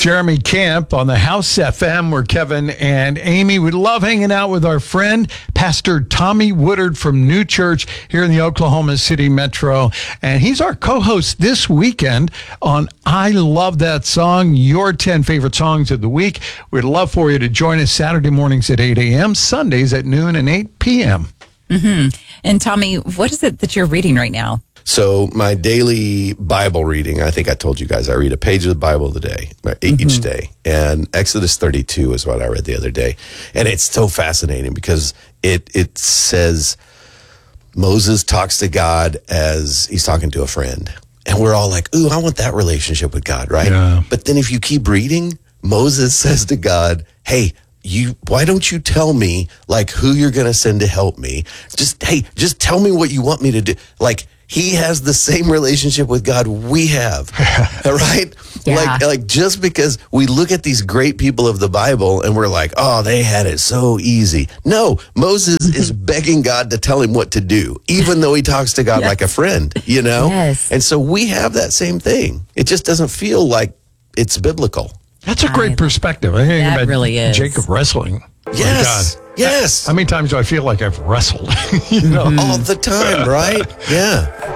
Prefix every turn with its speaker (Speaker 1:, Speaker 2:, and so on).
Speaker 1: Jeremy Camp on the House FM. We're Kevin and Amy. We love hanging out with our friend, Pastor Tommy Woodard from New Church here in the Oklahoma City Metro. And he's our co-host this weekend on I Love That Song, your 10 favorite songs of the week. We'd love for you to join us Saturday mornings at 8 a.m., Sundays at noon and 8 p.m.
Speaker 2: Mm-hmm. And Tommy, what is it that you're reading right now?
Speaker 3: So my daily Bible reading, I think I told you guys, I read a page of the Bible a day, each day. And Exodus 32 is what I read the other day. And it's so fascinating because it says Moses talks to God as he's talking to a friend. And we're all like, ooh, I want that relationship with God, right?
Speaker 1: Yeah.
Speaker 3: But then if you keep reading, Moses says to God, hey, why don't you tell me like who you're going to send to help me? Just tell me what you want me to do. Like, he has the same relationship with God we have, right?
Speaker 2: Yeah.
Speaker 3: Like just because we look at these great people of the Bible and we're like, oh, they had it so easy. No, Moses is begging God to tell him what to do, even though he talks to God like a friend, you know?
Speaker 2: Yes.
Speaker 3: And so we have that same thing. It just doesn't feel like it's biblical.
Speaker 1: That's a great perspective. I think
Speaker 2: That
Speaker 1: about
Speaker 2: really is.
Speaker 1: Jacob wrestling.
Speaker 3: Yes.
Speaker 1: God.
Speaker 3: Yes.
Speaker 1: How many times do I feel like I've wrestled? You know?
Speaker 3: All the time, right? Yeah.